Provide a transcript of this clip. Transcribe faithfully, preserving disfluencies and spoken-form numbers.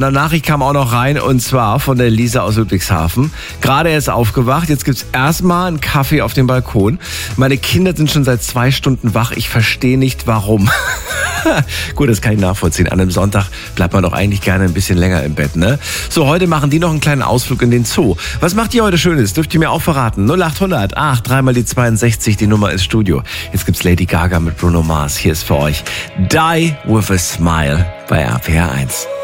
Eine Nachricht kam auch noch rein und zwar von der Lisa aus Ludwigshafen. Gerade erst aufgewacht, jetzt gibt's erstmal einen Kaffee auf dem Balkon. Meine Kinder sind schon seit zwei Stunden wach, ich verstehe nicht warum. Gut, das kann ich nachvollziehen. An einem Sonntag bleibt man doch eigentlich gerne ein bisschen länger im Bett, ne? So, heute machen die noch einen kleinen Ausflug in den Zoo. Was macht ihr heute Schönes? Dürft ihr mir auch verraten? null acht hundert acht, dreimal die zweiundsechzig, die Nummer ins Studio. Jetzt gibt's Lady Gaga mit Bruno Mars. Hier ist für euch Die With A Smile bei R P R eins.